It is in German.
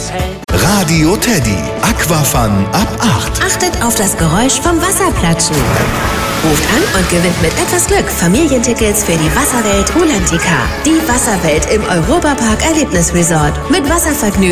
Radio Teddy. Aquafun ab 8. Achtet auf das Geräusch vom Wasserplatschen. Ruft an und gewinnt mit etwas Glück Familientickets für die Wasserwelt Rulantica. Die Wasserwelt im Europapark Erlebnisresort. Mit Wasservergnügen